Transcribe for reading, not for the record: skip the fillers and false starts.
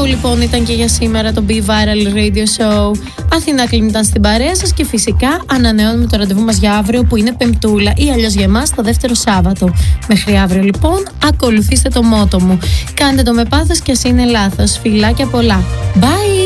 Αυτό λοιπόν ήταν και για σήμερα το Be Viral Radio Show. Αθηνά Κλίν ήταν στην παρέα σας και φυσικά ανανεώνουμε το ραντεβού μας για αύριο που είναι Πεμπτούλα ή αλλιώς για εμάς το δεύτερο Σάββατο. Μέχρι αύριο λοιπόν ακολουθήστε το μότο μου. Κάντε το με πάθος και ας είναι λάθος. Φιλάκια πολλά. Bye!